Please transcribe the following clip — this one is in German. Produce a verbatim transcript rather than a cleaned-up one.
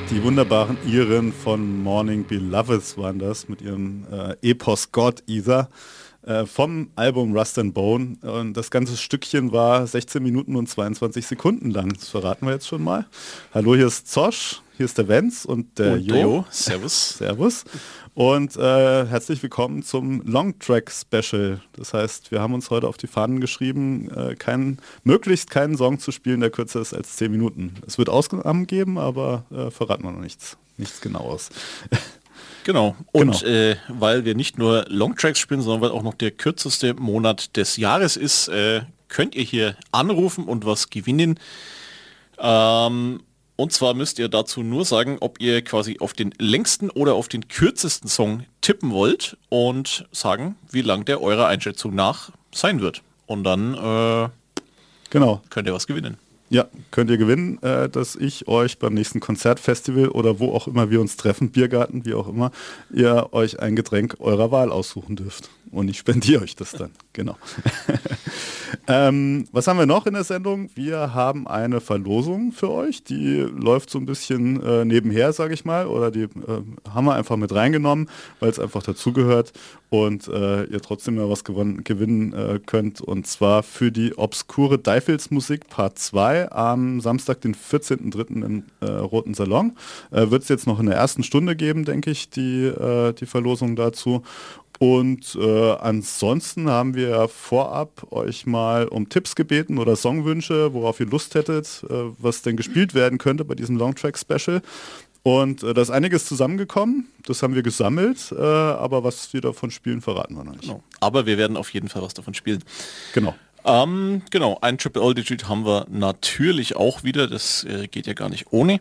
Die wunderbaren Iren von Morning Beloveds waren das mit ihrem äh, Epos God Ether äh, vom Album Rust and Bone. Und das ganze Stückchen war sechzehn Minuten und zweiundzwanzig Sekunden lang. Das verraten wir jetzt schon mal. Hallo, hier ist Zosch, hier ist der Wenz und der und Jo. Der Jo. Servus. Servus. Und äh, herzlich willkommen zum Longtrack Special. Das heißt, wir haben uns heute auf die Fahnen geschrieben, äh, kein, möglichst keinen Song zu spielen, der kürzer ist als zehn Minuten. Es wird Ausnahmen geben, aber äh, verraten wir noch nichts. Nichts Genaues. Genau. Und Genau. Äh, weil wir nicht nur Longtracks spielen, sondern weil auch noch der kürzeste Monat des Jahres ist, äh, könnt ihr hier anrufen und was gewinnen. Ähm, und zwar müsst ihr dazu nur sagen, ob ihr quasi auf den längsten oder auf den kürzesten Song tippen wollt und sagen, wie lang der eurer Einschätzung nach sein wird. Und dann äh, Genau. könnt ihr was gewinnen. Ja, könnt ihr gewinnen, äh, dass ich euch beim nächsten Konzertfestival oder wo auch immer wir uns treffen, Biergarten, wie auch immer, ihr euch ein Getränk eurer Wahl aussuchen dürft. Und ich spendiere euch das dann. Genau. ähm, was haben wir noch in der Sendung? Wir haben eine Verlosung für euch, die läuft so ein bisschen äh, nebenher, sage ich mal, oder die äh, haben wir einfach mit reingenommen, weil es einfach dazugehört und äh, ihr trotzdem mal was gewonnen, gewinnen äh, könnt. Und zwar für die obskure Deifelsmusik Part zwei am Samstag, den vierzehnten dritten im äh, Roten Salon. Äh, wird es jetzt noch in der ersten Stunde geben, denke ich, die, äh, die Verlosung dazu. Und äh, ansonsten haben wir vorab euch mal um Tipps gebeten oder Songwünsche, worauf ihr Lust hättet, äh, was denn gespielt werden könnte bei diesem Longtrack-Special. Und äh, da ist einiges zusammengekommen, das haben wir gesammelt, äh, aber was wir davon spielen, verraten wir noch nicht. Genau. Aber wir werden auf jeden Fall was davon spielen. Genau. Ähm, genau, ein Triple-O-Digit haben wir natürlich auch wieder, das äh, geht ja gar nicht ohne.